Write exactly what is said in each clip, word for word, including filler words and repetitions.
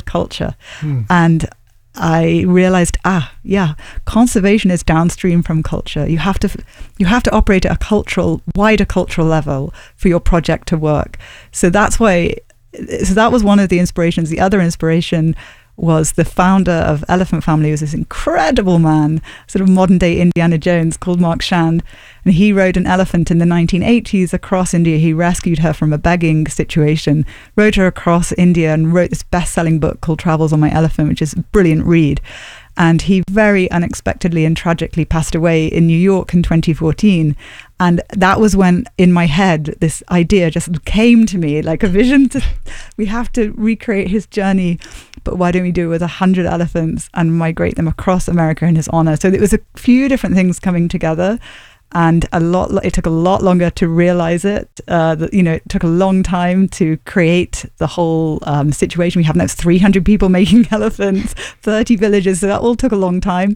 culture. Hmm. And I realized, ah, yeah, conservation is downstream from culture. You have to, you have to operate at a cultural, wider cultural level for your project to work. So that's why, so that was one of the inspirations. The other inspiration was the founder of Elephant Family, was this incredible man, sort of modern day Indiana Jones, called Mark Shand. And he rode an elephant in the nineteen eighties across India. He rescued her from a begging situation, rode her across India and wrote this best-selling book called Travels on My Elephant, which is a brilliant read. And he very unexpectedly and tragically passed away in New York in twenty fourteen. And that was when, in my head, this idea just came to me like a vision. To, we have to recreate his journey, but why don't we do it with a hundred elephants and migrate them across America in his honor? So there was a few different things coming together, and a lot. It took a lot longer to realize it. Uh, that, you know, it took a long time to create the whole um, situation. We have now three hundred people making elephants, thirty villages. So that all took a long time.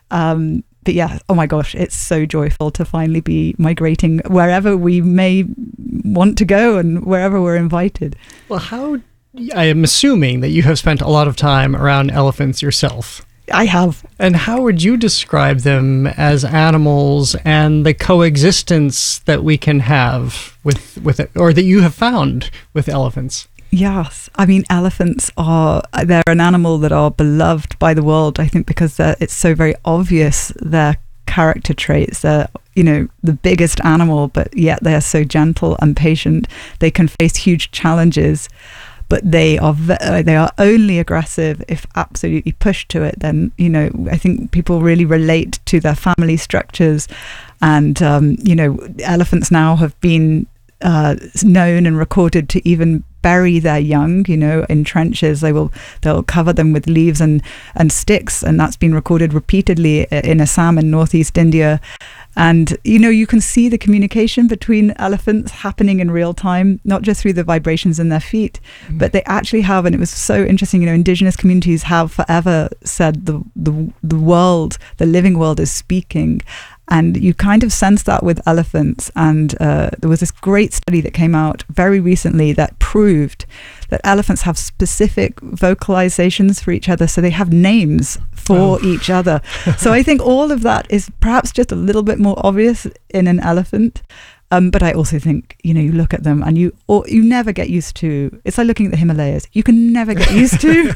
Um, But yeah, oh my gosh, it's so joyful to finally be migrating wherever we may want to go and wherever we're invited. Well, how, I am assuming that you have spent a lot of time around elephants yourself. I have. And how would you describe them as animals and the coexistence that we can have with, with it, or that you have found with elephants? Yes. I mean, elephants are, they're an animal that are beloved by the world, I think, because it's so very obvious their character traits. They're, you know, the biggest animal, but yet they are so gentle and patient. They can face huge challenges, but they are ve- they are only aggressive if absolutely pushed to it. Then, you know, I think people really relate to their family structures. And, um, you know, elephants now have been uh, known and recorded to even bury their young, you know, in trenches. They will, they'll cover them with leaves and, and sticks. And that's been recorded repeatedly in Assam and northeast India. And, you know, you can see the communication between elephants happening in real time, not just through the vibrations in their feet, mm. but they actually have, and it was so interesting, you know, indigenous communities have forever said the, the, the world, the living world is speaking. And you kind of sense that with elephants. And uh, there was this great study that came out very recently that proved that elephants have specific vocalizations for each other. So they have names for oh. each other. So I think all of that is perhaps just a little bit more obvious in an elephant. Um, but I also think, you know, you look at them and you or you never get used to, it's like looking at the Himalayas. You can never get used to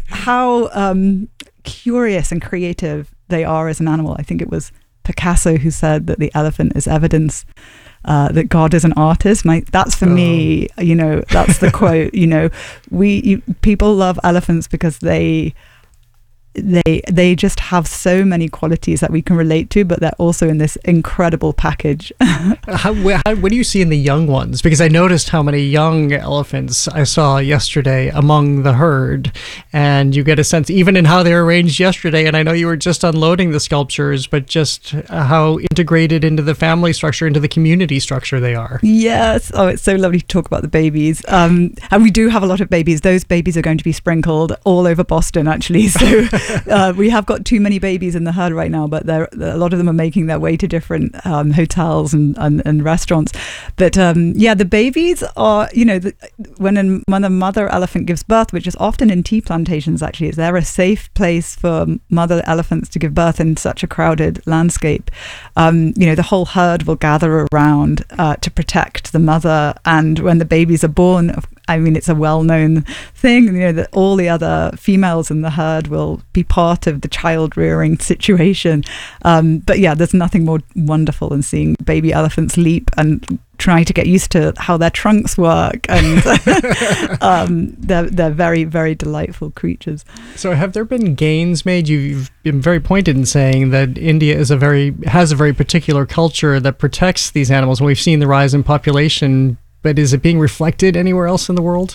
how um, curious and creative they are as an animal. I think it was Picasso who said that the elephant is evidence uh, that God is an artist. And I, that's for oh. me, you know, that's the quote, you know, we, you, people love elephants because they, they, they just have so many qualities that we can relate to, but they're also in this incredible package. how, how, what do you see in the young ones? Because I noticed how many young elephants I saw yesterday among the herd, and you get a sense even in how they're arranged yesterday. And I know you were just unloading the sculptures, but just how integrated into the family structure, into the community structure they are. Yes. Oh, it's so lovely to talk about the babies. Um, and we do have a lot of babies. Those babies are going to be sprinkled all over Boston, actually. So uh, we have got too many babies in the herd right now, but a lot of them are making their way to different um, hotels and, and, and restaurants. But um, yeah, the babies are, you know, the, when, a, when a mother elephant gives birth, which is often in tea plantations, actually, is there a safe place for mother elephants to give birth in such a crowded landscape? Um, you know, the whole herd will gather around uh, to protect the mother. And when the babies are born, I mean, it's a well-known thing, you know, that all the other females in the herd will be part of the child rearing situation. Um, but yeah, there's nothing more wonderful than seeing baby elephants leap and try to get used to how their trunks work. And um, they're, they're very, very delightful creatures. So have there been gains made? You've been very pointed in saying that India is a very, has a very particular culture that protects these animals. And we've seen the rise in population. But is it being reflected anywhere else in the world?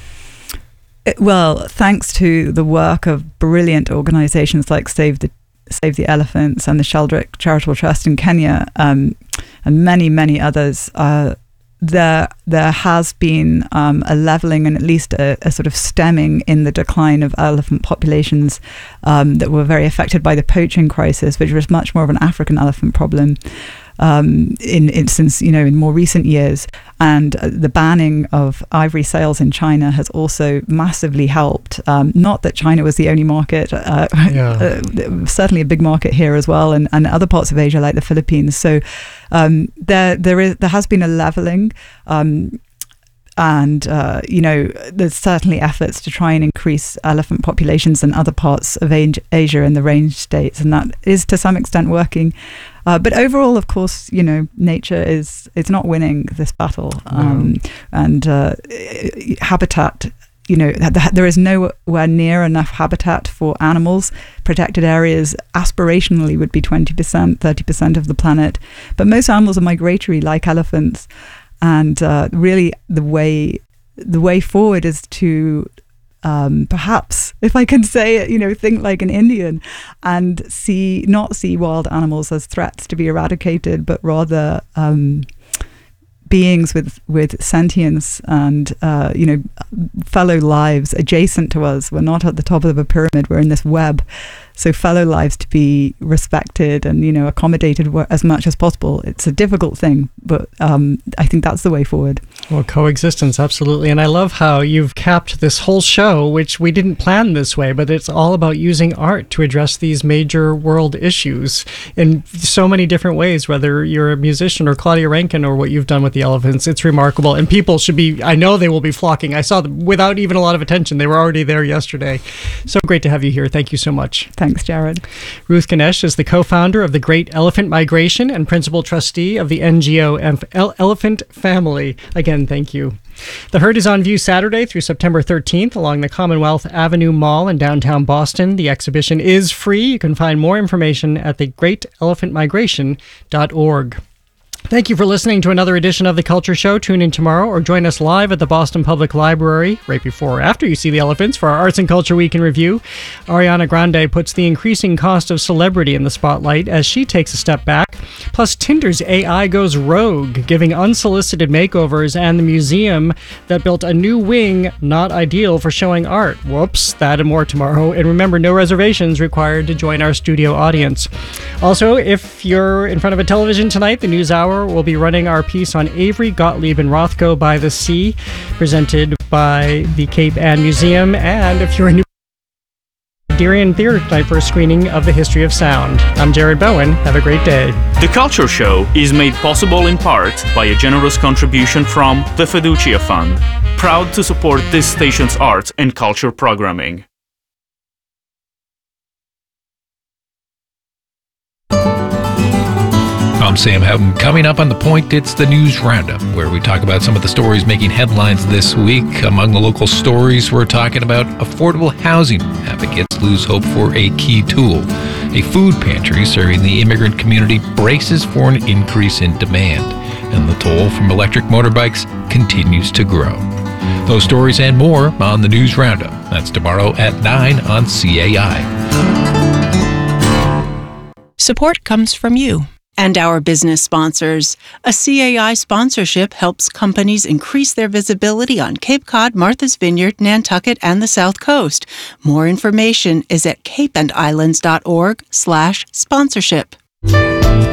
It, well, thanks to the work of brilliant organizations like Save the Save the Elephants and the Sheldrick Charitable Trust in Kenya, um, and many, many others, uh, there there has been um, a leveling and at least a, a sort of stemming in the decline of elephant populations um, that were very affected by the poaching crisis, which was much more of an African elephant problem. um, in, in since you know in more recent years, and uh, the banning of ivory sales in China has also massively helped. Um, not that China was the only market, uh, yeah. uh, certainly a big market here as well, and, and other parts of Asia like the Philippines. So um, there there is there has been a leveling. Um, And, uh, you know, there's certainly efforts to try and increase elephant populations in other parts of Asia and the range states. And that is to some extent working. Uh, but overall, of course, you know, nature is it's not winning this battle. Um, no. And uh, habitat, you know, there is nowhere near enough habitat for animals. Protected areas aspirationally would be twenty percent, thirty percent of the planet. But most animals are migratory, like elephants. And uh, really, the way the way forward is to um, perhaps, if I can say it, you know, think like an Indian and see not see wild animals as threats to be eradicated, but rather um, beings with with sentience and uh, you know fellow lives adjacent to us. We're not at the top of a pyramid. We're in this web. So fellow lives to be respected and, you know, accommodated as much as possible. It's a difficult thing, but um, I think that's the way forward. Well, coexistence, absolutely. And I love how you've capped this whole show, which we didn't plan this way, but it's all about using art to address these major world issues in so many different ways, whether you're a musician or Claudia Rankine or what you've done with the elephants. It's remarkable. And people should be, I know they will be flocking. I saw them without even a lot of attention. They were already there yesterday. So great to have you here. Thank you so much. Thanks, Jared. Ruth Ganesh is the co-founder of the Great Elephant Migration and principal trustee of the N G O Elephant Family. Again, thank you. The Herd is on view Saturday through September thirteenth along the Commonwealth Avenue Mall in downtown Boston. The exhibition is free. You can find more information at the great elephant migration dot org. Thank you for listening to another edition of The Culture Show. Tune in tomorrow or join us live at the Boston Public Library right before or after you see the elephants for our Arts and Culture Week in Review. Ariana Grande puts the increasing cost of celebrity in the spotlight as she takes a step back. Plus, Tinder's A I goes rogue, giving unsolicited makeovers, and the museum that built a new wing not ideal for showing art. Whoops, that and more tomorrow. And remember, no reservations required to join our studio audience. Also, if you're in front of a television tonight, the News Hour will be running our piece on Avery, Gottlieb, and Rothko by the Sea, presented by the Cape Ann Museum. And if you're a new Darien Theatre tonight for a screening of The History of Sound. I'm Jared Bowen. Have a great day. The Culture Show is made possible in part by a generous contribution from the Fiducia Fund, proud to support this station's arts and culture programming. I'm Sam Houghton. Coming up on The Point, it's the News Roundup, where we talk about some of the stories making headlines this week. Among the local stories, we're talking about affordable housing. Advocates lose hope for a key tool. A food pantry serving the immigrant community braces for an increase in demand. And the toll from electric motorbikes continues to grow. Those stories and more on the News Roundup. That's tomorrow at nine on C A I. Support comes from you and our business sponsors. A C A I sponsorship helps companies increase their visibility on Cape Cod, Martha's Vineyard, Nantucket, and the South Coast. More information is at cape and islands dot org slash sponsorship.